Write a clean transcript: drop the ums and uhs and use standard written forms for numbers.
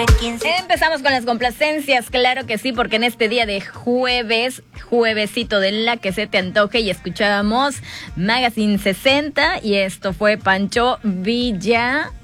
Empezamos con las complacencias, claro que sí, porque en este día de juevesito de la que se te antoje, y escuchábamos Magazine 60, y esto fue Pancho Villa